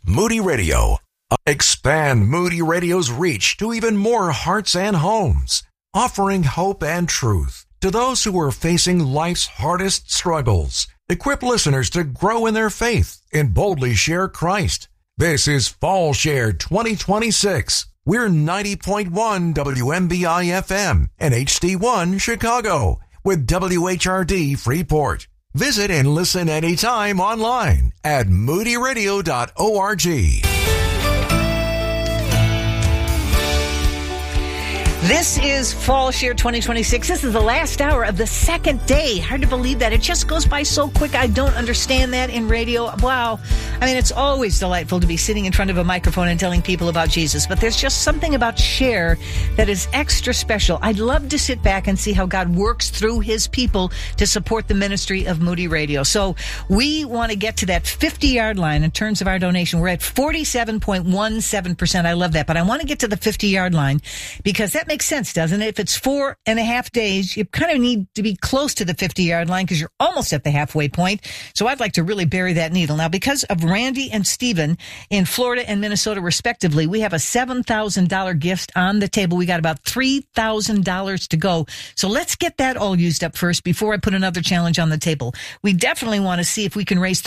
Moody Radio. Expand Moody Radio's reach to even more hearts and homes, offering hope and truth to those who are facing life's hardest struggles. Equip listeners to grow in their faith and boldly share Christ. This is Fall Share 2026. We're 90.1 WMBI FM and HD1 Chicago with WHRD Freeport. Visit and listen anytime online at moodyradio.org. This is Fall Share 2026. This is the last hour of the second day. Hard to believe that. It just goes by so quick. I don't understand that in radio. Wow. I mean, it's always delightful to be sitting in front of a microphone and telling people about Jesus, but there's just something about Share that is extra special. I'd love to sit back and see how God works through his people to support the ministry of Moody Radio. So we want to get to that 50-yard line in terms of our donation. We're at 47.17%. I love that, but I want to get to the 50-yard line because that makes sense, doesn't it? If it's 4.5 days, you kind of need to be close to the 50-yard line because you're almost at the halfway point. So I'd like to really bury that needle. Now, because of Randy and Stephen in Florida and Minnesota, respectively, we have a $7,000 gift on the table. We got about $3,000 to go. So let's get that all used up first before I put another challenge on the table. We definitely want to see if we can raise